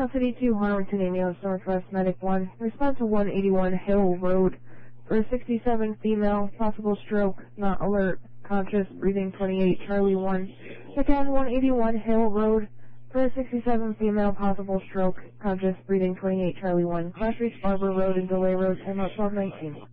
City 2, Harlington, Amios, Northwest, Medic 1. Respond to 181 Hill Road for 67 female, possible stroke, not alert, conscious, breathing 28, Charlie 1. Again, 181 Hill Road for 67 female, possible stroke, conscious, breathing 28, Charlie 1. Class reach Barber Road and Delay Road, timeout 1219.